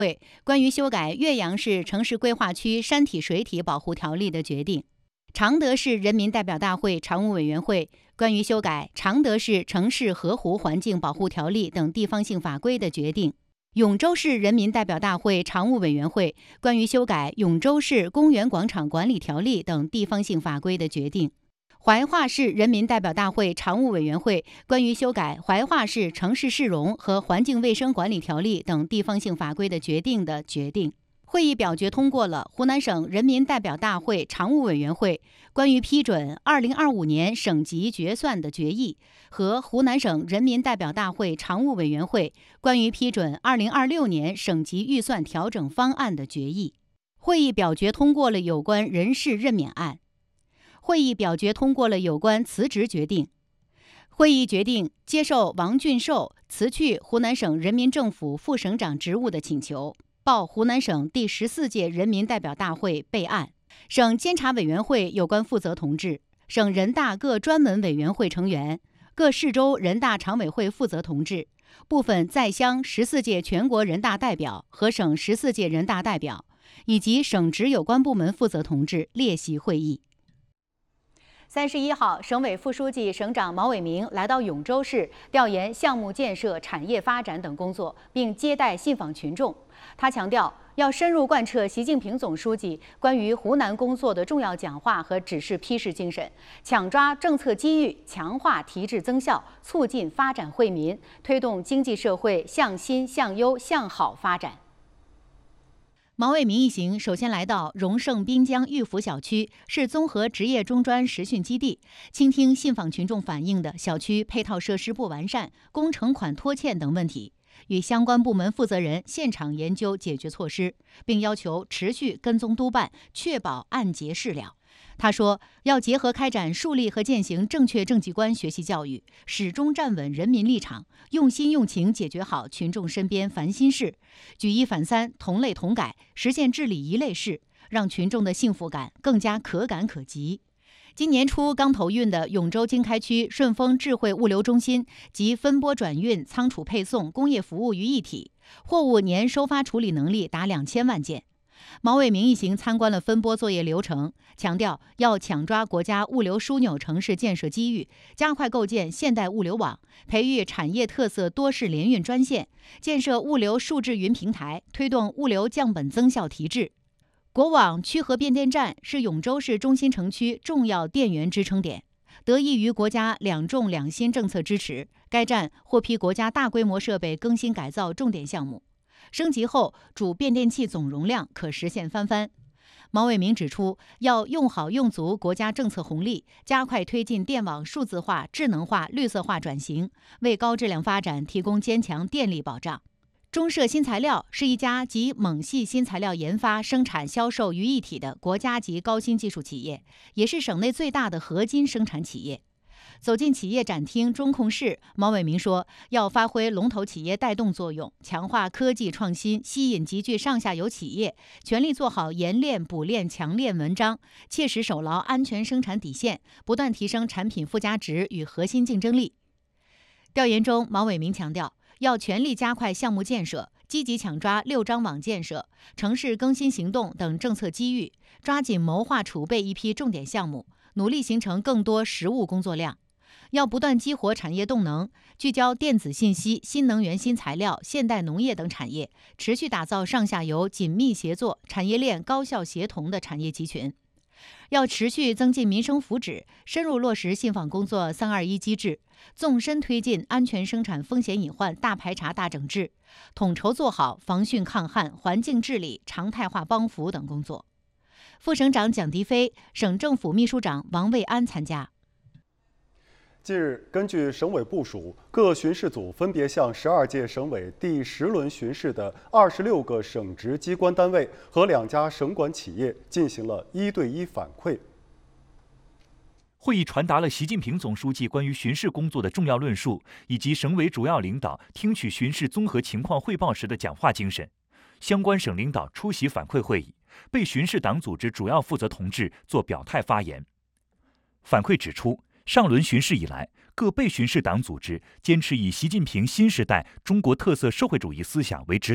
关于修改岳阳市城市规划区山体水体保护条例的决定；常德市人民代表大会常务委员会关于修改常德市城市河湖环境保护条例等地方性法规的决定；永州市人民代表大会常务委员会关于修改永州市公园广场管理条例等地方性法规的决定；怀化市人民代表大会常务委员会关于修改怀化市城市市容和环境卫生管理条例等地方性法规的决定的决定。会议表决通过了湖南省人民代表大会常务委员会关于批准2025年省级决算的决议和湖南省人民代表大会常务委员会关于批准2026年省级预算调整方案的决议。会议表决通过了有关人事任免案。会议表决通过了有关辞职决定。会议决定接受王俊寿辞去湖南省人民政府副省长职务的请求，报湖南省第14届人民代表大会备案。省监察委员会有关负责同志、省人大各专门委员会成员、各市州人大常委会负责同志、部分在乡14届全国人大代表和省14届人大代表以及省直有关部门负责同志列席会议。31号，省委副书记、省长毛伟明来到永州市调研项目建设、产业发展等工作，并接待信访群众。他强调，要深入贯彻习近平总书记关于湖南工作的重要讲话和指示批示精神，抢抓政策机遇，强化提质增效，促进发展惠民，推动经济社会向新、向优、向好发展。毛伟明一行首先来到荣盛滨江玉福小区，是综合职业中专实训基地，倾听信访群众反映的小区配套设施不完善、工程款拖欠等问题，与相关部门负责人现场研究解决措施，并要求持续跟踪督办，确保按揭事了。他说，要结合开展树立和践行正确政绩观学习教育，始终站稳人民立场，用心用情解决好群众身边烦心事，举一反三，同类同改，实现治理一类事，让群众的幸福感更加可感可及。今年初刚投运的永州经开区顺丰智慧物流中心及分拨转运、仓储配送、工业服务于一体，货物年收发处理能力达2000万件。毛伟明一行参观了分拨作业流程，强调要抢抓国家物流枢纽城市建设机遇，加快构建现代物流网，培育产业特色多式联运专线，建设物流数字云平台，推动物流降本增效提质。国网区河变电站是永州市中心城区重要电源支撑点，得益于国家2重2新政策支持，该站获批国家大规模设备更新改造重点项目。升级后，主变电器总容量可实现翻番。毛伟明指出，要用好用足国家政策红利，加快推进电网数字化、智能化、绿色化转型，为高质量发展提供坚强电力保障。中社新材料是一家集锰系新材料研发、生产、销售于一体的国家级高新技术企业，也是省内最大的合金生产企业。走进企业展厅中控室，毛伟明说，要发挥龙头企业带动作用，强化科技创新，吸引集聚上下游企业，全力做好研炼、补炼、强炼文章，切实守牢安全生产底线，不断提升产品附加值与核心竞争力。调研中，毛伟明强调，要全力加快项目建设，积极抢抓6张网建设、城市更新行动等政策机遇，抓紧谋划储备一批重点项目，努力形成更多实务工作量。要不断激活产业动能，聚焦电子信息、新能源、新材料、现代农业等产业，持续打造上下游紧密协作、产业链高效协同的产业集群。要持续增进民生福祉，深入落实信访工作321机制，纵深推进安全生产风险隐患大排查大整治，统筹做好防汛抗旱、环境治理、常态化帮扶等工作。副省长蒋迪飞、省政府秘书长王卫安参加。 近日，根据省委部署，各巡视组分别向12届省委第10轮巡视的26个省直机关单位和2家省管企业进行了1对1反馈。 会议传达了习近平总书记关于巡视工作的重要论述，以及省委主要领导听取巡视综合情况汇报时的讲话精神。相关省领导出席反馈会议，被巡视党组织主要负责同志做表态发言。反馈指出，上轮巡视以来，各被巡视党组织坚持以习近平新时代中国特色社会主义思想为指导，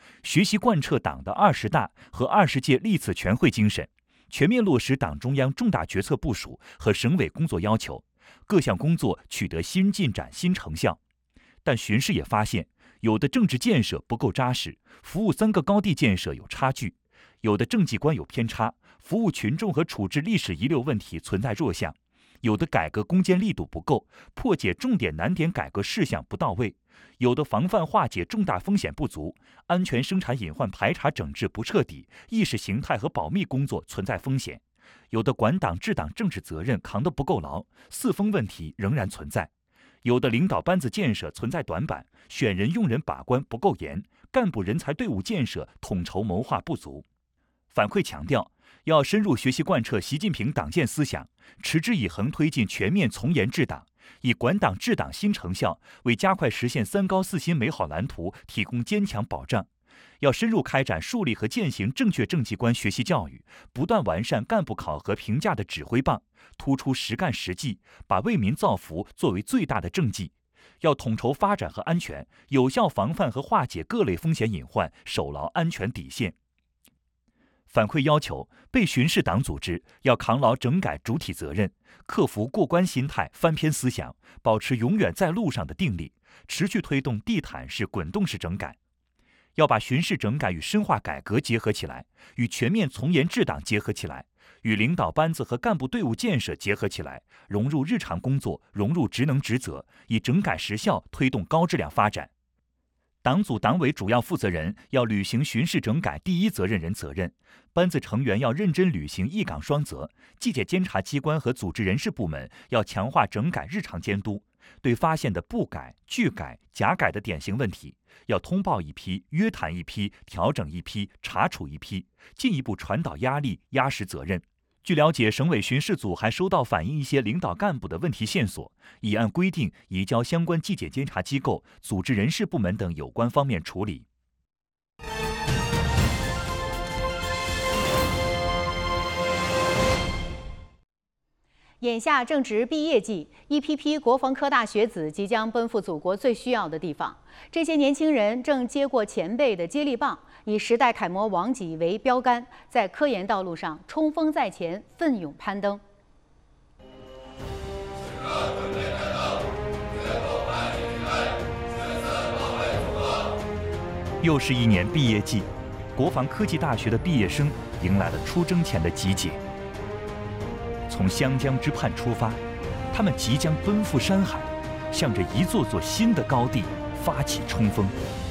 学习贯彻党的20大和20届历次全会精神，全面落实党中央重大决策部署和省委工作要求，各项工作取得新进展、新成效。但巡视也发现，有的政治建设不够扎实，服务3个高地建设有差距；有的政绩观有偏差，服务群众和处置历史遗留问题存在弱项；有的改革攻坚力度不够，破解重点难点改革事项不到位；有的防范化解重大风险不足，安全生产隐患排查整治不彻底，意识形态和保密工作存在风险；有的管党治党政治责任扛得不够牢，四风问题仍然存在；有的领导班子建设存在短板，选人用人把关不够严，干部人才队伍建设统筹谋划不足。反馈强调，要深入学习贯彻习近平党建思想，持之以恒推进全面从严治党，以管党治党新成效为加快实现3高4新美好蓝图提供坚强保障。要深入开展树立和践行正确政绩观学习教育，不断完善干部考核评价的指挥棒，突出实干实绩，把为民造福作为最大的政绩。要统筹发展和安全，有效防范和化解各类风险隐患，守牢安全底线。反馈要求，被巡视党组织要扛牢整改主体责任，克服过关心态、翻篇思想，保持永远在路上的定力，持续推动地毯式、滚动式整改。要把巡视整改与深化改革结合起来，与全面从严治党结合起来，与领导班子和干部队伍建设结合起来，融入日常工作，融入职能职责，以整改实效推动高质量发展。党组党委主要负责人要履行巡视整改第一责任人责任，班子成员要认真履行一岗双责，纪检监察机关和组织人事部门要强化整改日常监督，对发现的不改、拒改、假改的典型问题，要通报一批、约谈一批、调整一批、查处一批，进一步传导压力、压实责任。据了解，省委巡视组还收到反映一些领导干部的问题线索，已按规定移交相关纪检监察机构、组织人事部门等有关方面处理。 眼下正值毕业季，一批批国防科大学子即将奔赴祖国最需要的地方。这些年轻人正接过前辈的接力棒，以时代楷模王济为标杆，在科研道路上冲锋在前，奋勇攀登。 又是一年毕业季，国防科技大学的毕业生迎来了出征前的集结。从湘江之畔出发，他们即将奔赴山海，向着一座座新的高地发起冲锋。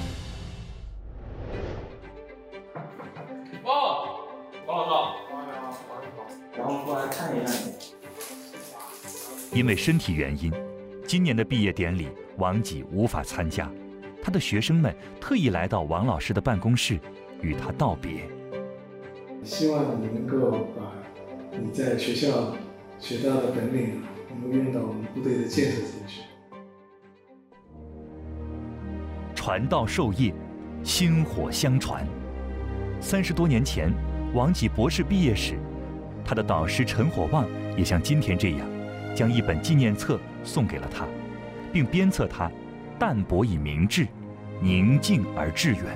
王老师，然后过来看一看你。 因为身体原因，今年的毕业典礼，王济无法参加。他的学生们特意来到王老师的办公室，与他道别。 希望你能够把你在学校学到的本领，能够用到我们部队的建设进去。 传道授业，薪火相传。30多年前，王济博士毕业时，他的导师陈火旺也像今天这样，将一本纪念册送给了他，并鞭策他淡泊以明志，宁静而致远。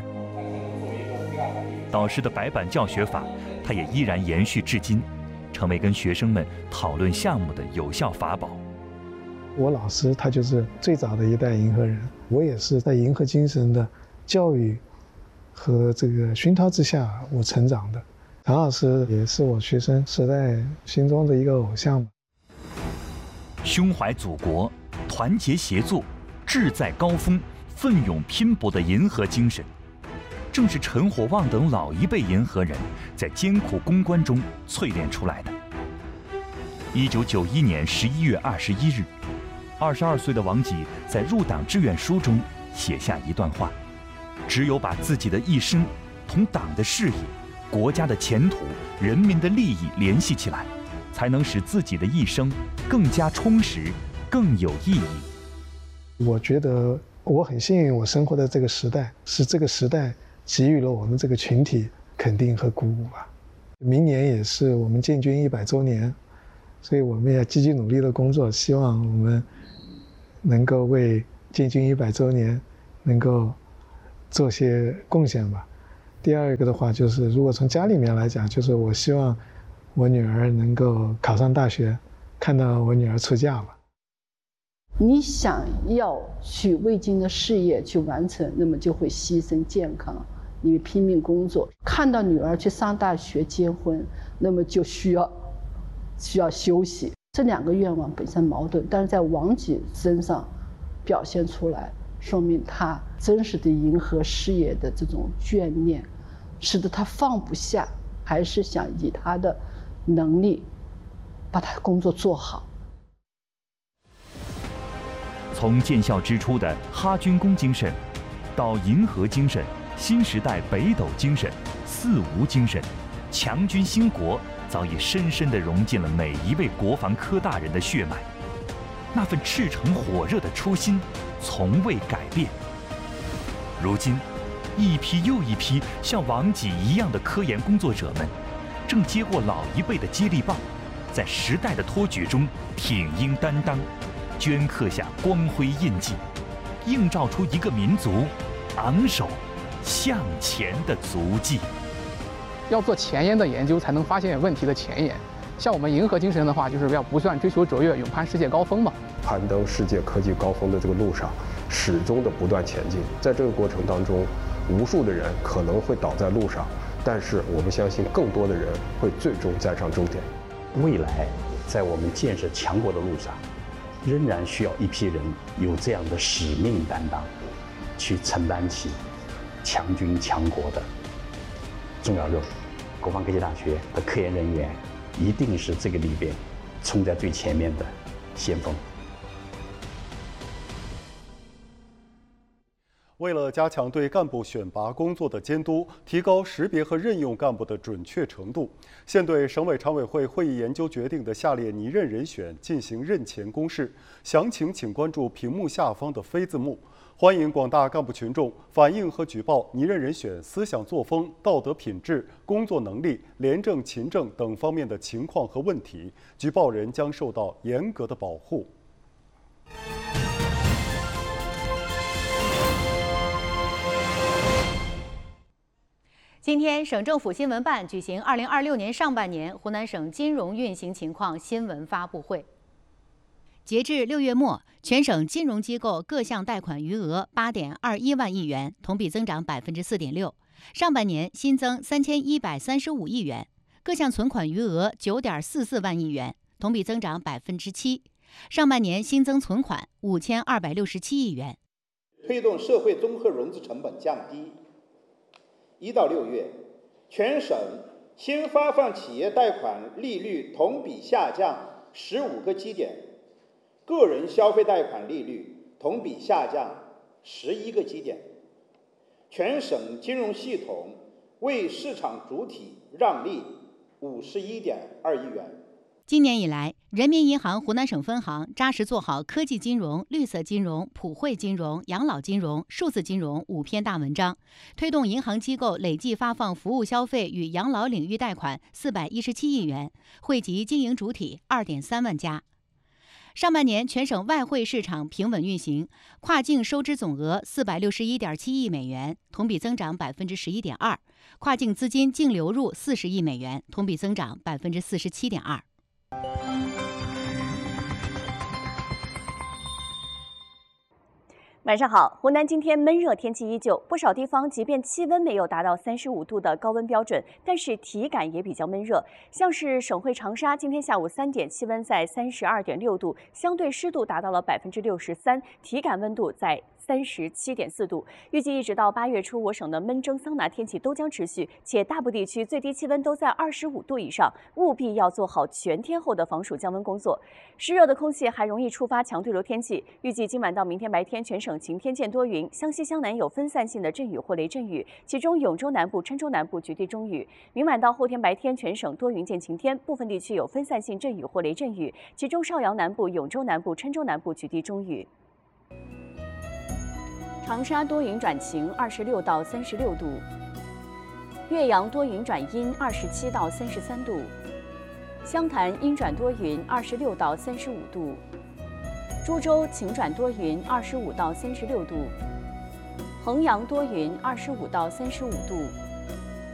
导师的白板教学法，他也依然延续至今，成为跟学生们讨论项目的有效法宝。 我老师他就是最早的一代银河人，我也是在银河精神的教育和这个熏陶之下我成长的。常老师也是我学生时代心中的一个偶像。 胸怀祖国，团结协作，志在高峰，奋勇拼搏的银河精神，正是陈火旺等老一辈银河人在艰苦攻关中淬炼出来的。1991年11月21日，22岁的王济在入党志愿书中写下一段话：只有把自己的一生同党的事业、国家的前途、人民的利益联系起来，才能使自己的一生更加充实、更有意义。 我觉得我很幸运，我生活的这个时代是这个时代给予了我们这个群体肯定和鼓舞吧。明年也是我们建军100周年，所以我们也积极努力的工作，希望我们能够为建军100周年能够做些贡献吧。第二个的话就是，如果从家里面来讲，就是我希望我女儿能够考上大学，看到我女儿出嫁吧。 你想要去未经的事业去完成，那么就会牺牲健康，你拼命工作。看到女儿去上大学结婚，那么就需要休息。这两个愿望本身矛盾，但是在王吉身上表现出来，说明他真实的迎合事业的这种眷念，使得他放不下，还是想以他的能力把他工作做好。 从建校之初的哈军工精神，到银河精神、新时代北斗精神、四无精神，强军兴国早已深深地融进了每一位国防科大人的血脉。那份赤诚火热的初心从未改变。如今，一批又一批像王吉一样的科研工作者们，正接过老一辈的接力棒，在时代的托举中挺膺担当，镌刻下光辉印记，映照出一个民族昂首向前的足迹。 要做前沿的研究，才能发现问题的前沿。像我们银河精神的话，就是要不断追求卓越，勇攀世界高峰嘛。 攀登世界科技高峰的这个路上，始终的不断前进。在这个过程当中，无数的人可能会倒在路上，但是我们相信更多的人会最终站上终点。 未来在我们建设强国的路上，仍然需要一批人有这样的使命担当，去承担起强军强国的重要任务。国防科技大学的科研人员一定是这个里边冲在最前面的先锋。 为了加强对干部选拔工作的监督，提高识别和任用干部的准确程度，现对省委常委会会议研究决定的下列拟任人选进行任前公示。详情请关注屏幕下方的非字幕。欢迎广大干部群众反映和举报拟任人选思想作风、道德品质、工作能力、廉政勤政等方面的情况和问题，举报人将受到严格的保护。 今天，省政府新闻办举行2026年上半年湖南省金融运行情况新闻发布会。截至6月末，全省金融机构各项贷款余额8.21万亿元，同比增长4.6%。上半年新增3135亿元，各项存款余额9.44万亿元，同比增长7%。上半年新增存款5267亿元。 推动社会综合融资成本降低。1到6月，全省新发放企业贷款利率同比下降15个基点，个人消费贷款利率同比下降11个基点。全省金融系统为市场主体让利51.2亿元。 今年以来，人民银行湖南省分行扎实做好科技金融、绿色金融、普惠金融、养老金融、数字金融5篇大文章，推动银行机构累计发放服务消费与养老领域贷款417亿元，惠及经营主体2.3万家。上半年全省外汇市场平稳运行，跨境收支总额461.7亿美元，同比增长11.2%，跨境资金净流入40亿美元，同比增长47.2%。 晚上好，湖南今天闷热天气依旧，不少地方即便气温没有达到35度的高温标准，但是体感也比较闷热。像是省会长沙，今天下午3点气温在32.6度，相对湿度达到了63%，体感温度在37.4度。预计一直到8月初，我省的闷蒸桑拿天气都将持续，且大部地区最低气温都在25度以上，务必要做好全天候的防暑降温工作。湿热的空气还容易触发强对流天气，预计今晚到明天白天全省晴天见多云，湘西湘南有分散性的阵雨或雷阵雨，其中永州南部、郴州南部局地中雨。明晚到后天白天全省多云见晴天，部分地区有分散性阵雨或雷阵雨，其中邵阳南部、永州南部、郴州南部局地中雨。长沙多云转晴，26到36度；岳阳多云转阴，27到33度；湘潭阴转多云，26到35度；株洲晴转多云，25到36度； 衡阳多云，25到35度。